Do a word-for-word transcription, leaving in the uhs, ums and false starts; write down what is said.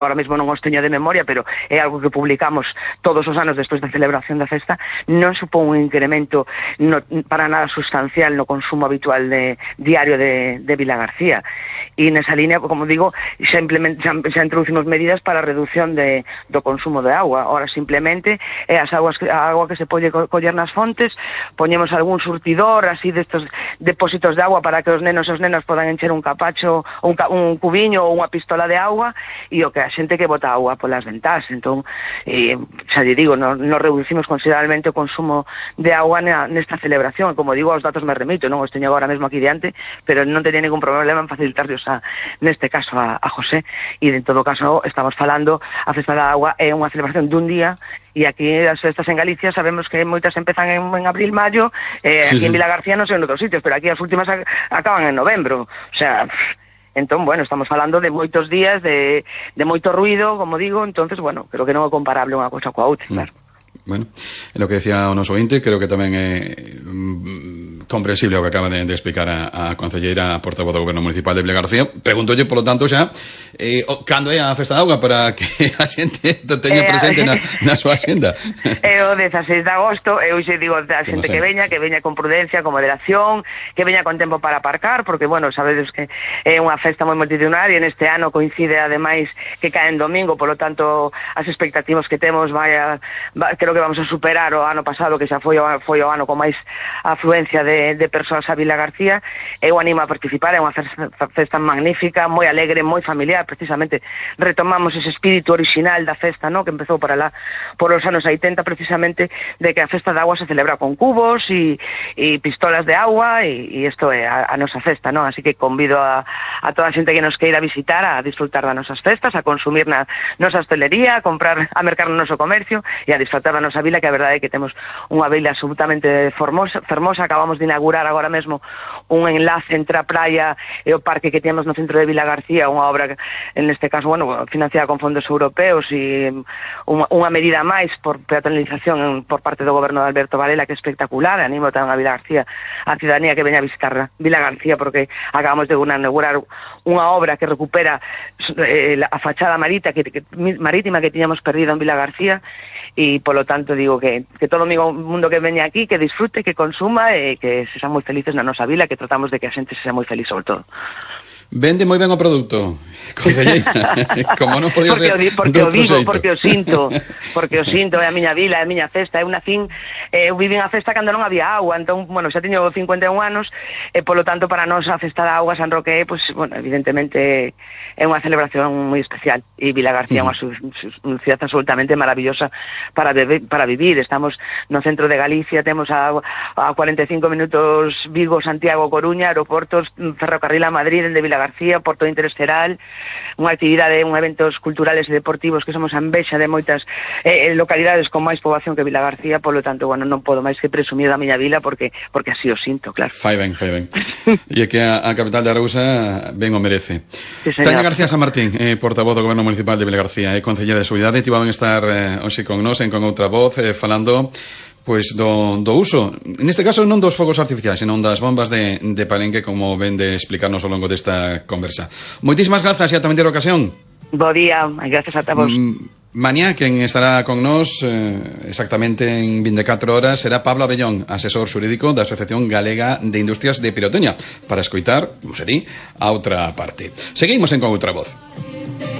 ahora mesmo non os teño de memoria, pero é algo que publicamos todos os anos despois da celebración da festa, non supón un incremento no, para nada sustancial no consumo habitual de, diario de, de Vilagarcía. E nesa línea, como digo, xa, xa, xa introducimos medidas para a reducción de, do consumo de agua. Ahora simplemente é as aguas, a agua que se pode coller nas fontes, poñemos algún surtidor así destos depósitos de agua para que os nenos e os nenas podan encher un capacho, un, un cubiño ou unha pistola de agua, e o que a xente que bota agua polas ventás. Entón, eh, xa lle digo, nos, nos reducimos considerablemente o consumo de agua na, nesta celebración. Como digo, os datos me remito, non os teño agora mesmo aquí diante, pero non teña ningún problema en facilitarlos a, neste caso a, a José. E en todo caso estamos falando, a Festa da Agua é unha celebración dun día, e aquí as festas en Galicia sabemos que moitas empezan en, en abril, mayo, eh, sí, aquí sí. En Vilagarcía non sei en outros sitios, pero aquí as últimas ac acaban en novembro. O sea, entón, bueno, estamos falando de moitos días, de, de moito ruido, como digo, entonces, bueno, creo que non é comparable unha cosa coa outra, claro. Bueno, en lo que decía o noso ointe, creo que tamén é mm, comprensible o que acaba de, de explicar a, a concelleira, a portavoz do Goberno Municipal de Vilagarcía. Preguntolle, polo tanto, xa eh, cando é a Festa da Auga para que a xente teña presente na, na súa xenda. É o dezaseis de agosto, eu xe digo a xente que veña, que veña con prudencia, con moderación, que veña con tempo para aparcar, porque, bueno, sabedes que é unha festa moi multitudinaria, e neste ano coincide, ademais, que cae en domingo, polo tanto, as expectativas que temos vai a, vai, creo que vamos a superar o ano pasado, que xa foi o, foi o ano con máis afluencia de, de persoas a Vilagarcía. Eu animo a participar, é unha festa, festa magnífica, moi alegre, moi familiar. Precisamente retomamos ese espírito original da festa, ¿no?, que empezou por alá, por os anos oitenta, precisamente, de que a Festa da Agua se celebra con cubos e, e pistolas de agua, e, e isto é a, a nosa festa, ¿no? Así que convido a, a toda a xente que nos queira visitar a disfrutar das nosas festas, a consumir na nosa hostelería, a comprar, a mercar no noso comercio e a disfrutar da nosa vila, que a verdade é que temos unha vila absolutamente formosa, fermosa. Acabamos de inaugurar agora mesmo un enlace entre a praia e o parque que temos no centro de Vilagarcía, unha obra, en este caso, bueno, financiada con fondos europeos, e unha, unha medida máis por peatonalización por parte do goberno de Alberto Varela, que é espectacular. Animo tamén a Vilagarcía, a ciudadanía, que veña a visitar Vilagarcía, porque acabamos de inaugurar unha obra que recupera eh, a fachada marita, que, que, marítima que tiñamos perdido en Vilagarcía, e polo tanto digo que, que todo o mundo que veña aquí, que disfrute, que consuma e que se sean moi felices na nosa vila, que tratamos de que a xente se sea moi feliz sobre todo. Vende moi ben o produto, concelleira. Como non podía ser porque o digo, porque o sinto, porque o sinto, é a miña vila, é a miña festa. Eu nacín, eh, eu vivín a festa cando non había agua, entón, bueno, xa teño cincuenta e un anos, e polo tanto para nós a Festa da Auga, San Roque, pues, bueno, evidentemente é unha celebración moi especial, e Vilagarcía é unha ciudad absolutamente maravillosa para, beber, para vivir. Estamos no centro de Galicia, temos a, a cuarenta e cinco minutos Vigo, Santiago, Coruña, aeroportos, ferrocarril a Madrid, dende Vilagarcía, García, Porto Interesteral, unha actividade, un eventos culturales e deportivos que somos a envexa de moitas eh, localidades con máis poboación que Vilagarcía. Polo tanto, bueno, non podo máis que presumir da miña vila, porque porque así o sinto, claro. Fai ben, fai ben. E é que a, a capital de Arousa ben o merece. Sí, Tania García San Martín, eh, portavoz do Goberno Municipal de Vilagarcía e eh, concelleira de Seguridade, ti van estar eh, hoxe con nos, en con outra voz, eh, falando pois do, do uso, neste caso non dos fogos artificiais, senón das bombas de, de Palenque, como ven de explicarnos ao longo desta conversa. Moitísimas grazas e ata a ocasión. Bo día, e grazas a vos. Mm, mañá, quen estará con nós eh, exactamente en veinticuatro horas será Pablo Abellón, asesor xurídico da Asociación Galega de Industrias de Pirotecnia, para escoitar, non sei di, a outra parte. Seguimos en Con Outra Voz.